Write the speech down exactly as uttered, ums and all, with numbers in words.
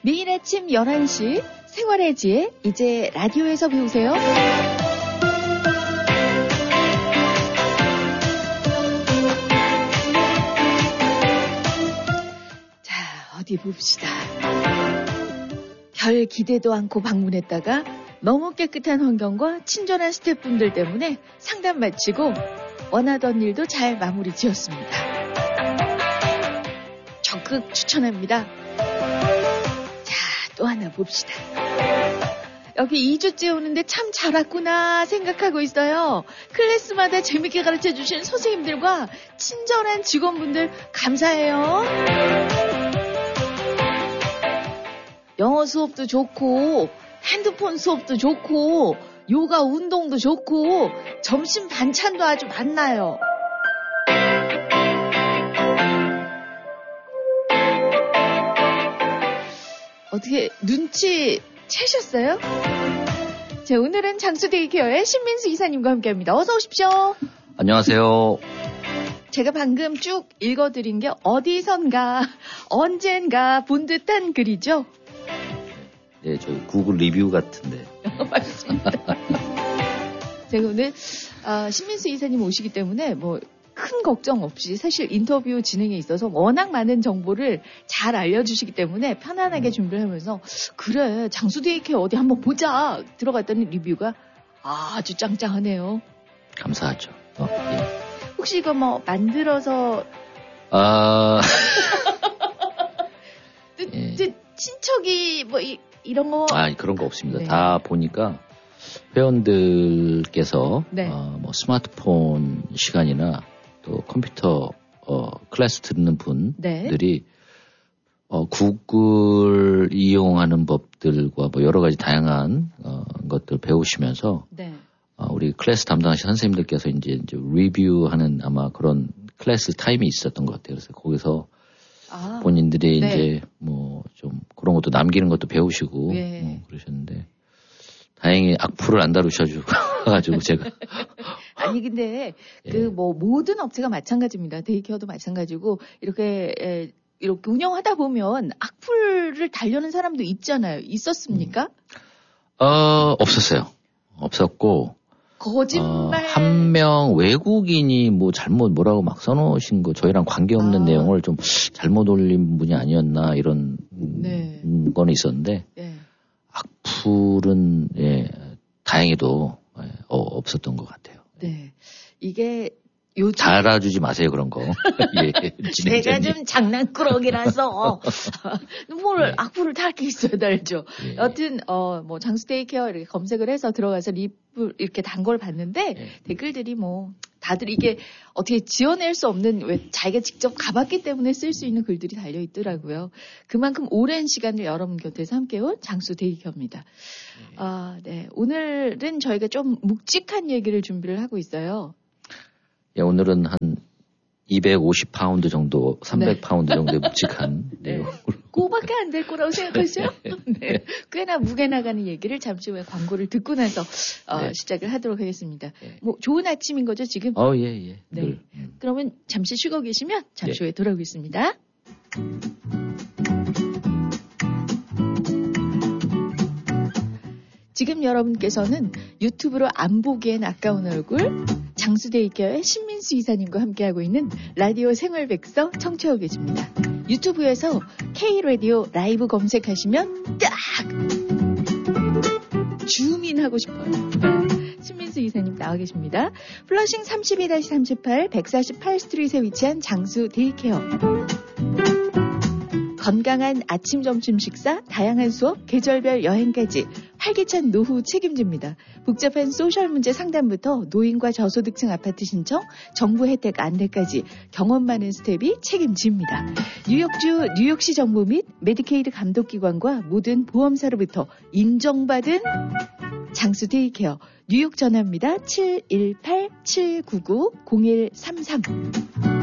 매일 아침 열한 시 생활의 지혜 이제 라디오에서 배우세요. 자, 어디 봅시다. 별 기대도 않고 방문했다가 너무 깨끗한 환경과 친절한 스태프분들 때문에 상담 마치고 원하던 일도 잘 마무리 지었습니다. 적극 추천합니다. 자, 또 하나 봅시다. 여기 이 주째 오는데 참 잘 왔구나 생각하고 있어요. 클래스마다 재밌게 가르쳐주시는 선생님들과 친절한 직원분들 감사해요. 영어 수업도 좋고 핸드폰 수업도 좋고 요가 운동도 좋고 점심 반찬도 아주 많나요. 어떻게 눈치 채셨어요? 자, 오늘은 장수데이케어의 신민수 이사님과 함께합니다. 어서 오십시오. 안녕하세요. 제가 방금 쭉 읽어드린 게 어디선가 언젠가 본 듯한 글이죠. 네, 저희 구글 리뷰 같은데. 맞습니다. 제가 오늘 어, 신민수 이사님 오시기 때문에 뭐 큰 걱정 없이 사실 인터뷰 진행에 있어서 워낙 많은 정보를 잘 알려주시기 때문에 편안하게 음. 준비를 하면서 그래 장수데이케어 어디 한번 보자 들어갔더니 리뷰가 아주 짱짱하네요. 감사하죠. 어, 예. 혹시 이거 뭐 만들어서 아 예. 친척이 뭐 이, 이런 거 아 그런 거 없습니다. 네. 다 보니까 회원들께서 네. 어, 뭐 스마트폰 시간이나 또 컴퓨터 어, 클래스 듣는 분들이 네. 어, 구글 이용하는 법들과 뭐 여러 가지 다양한 어, 것들 배우시면서 네. 어, 우리 클래스 담당하신 선생님들께서 이제, 이제 리뷰하는 아마 그런 클래스 타임이 있었던 것 같아요. 그래서 거기서 아, 본인들이 네. 이제 뭐 좀 그런 것도 남기는 것도 배우시고 네. 뭐 그러셨는데 다행히 악플을 안 다루셔가지고 제가 아니 근데 그 뭐 예. 모든 업체가 마찬가지입니다. 데이케어도 마찬가지고 이렇게 에, 이렇게 운영하다 보면 악플을 달려는 사람도 있잖아요. 있었습니까? 음. 어 없었어요. 없었고 거짓말 어, 한 명 외국인이 뭐 잘못 뭐라고 막 써놓으신 거 저희랑 관계없는 아. 내용을 좀 잘못 올린 분이 아니었나 이런 네. 음, 거는 있었는데. 네. 악플은 예 다행히도 예, 어, 없었던 것 같아요. 네, 이게 요즘 달아주지 마세요 그런 거. 예, 제가 좀 장난꾸러기라서 뭘 네. 악플을 달 게 있어야 달죠. 예. 여튼 어 뭐 장수데이케어 이렇게 검색을 해서 들어가서 리플 이렇게 단 걸 봤는데 예. 댓글들이 뭐 다들 이게 어떻게 지어낼 수 없는 왜 자기가 직접 가봤기 때문에 쓸 수 있는 글들이 달려 있더라고요. 그만큼 오랜 시간을 여러분 곁에서 함께온 장수데이케어입니다. 예. 아, 네. 오늘은 저희가 좀 묵직한 얘기를 준비를 하고 있어요. 예, 오늘은 한 이백오십 파운드 정도, 삼백 파운드 네. 정도의 묵직한. 네. 그거밖에 안 될 거라고 생각하세요? 네. 꽤나 무게 나가는 얘기를 잠시 후에 광고를 듣고 나서 어, 네. 시작을 하도록 하겠습니다. 네. 뭐 좋은 아침인 거죠, 지금? 어, 예, 예. 네. 늘. 음. 그러면 잠시 쉬고 계시면 잠시 예. 후에 돌아오겠습니다. 지금 여러분께서는 유튜브로 안 보기엔 아까운 얼굴 장수데이케어의 신민수 이사님과 함께하고 있는 라디오 생활백서 청취하고 계십니다. 유튜브에서 K-라디오 라이브 검색하시면 딱 줌인하고 싶어요. 신민수 이사님 나와 계십니다. 플러싱 삼십이 삼십팔 백사십팔 스트리트에 위치한 장수데이케어. 건강한 아침, 점심 식사, 다양한 수업, 계절별 여행까지 활기찬 노후 책임집니다. 복잡한 소셜 문제 상담부터 노인과 저소득층 아파트 신청, 정부 혜택 안내까지 경험 많은 스텝이 책임집니다. 뉴욕주 뉴욕시 정부 및 메디케이드 감독기관과 모든 보험사로부터 인정받은 장수데이케어. 뉴욕 전화입니다. 칠일팔 칠구구 공일삼삼.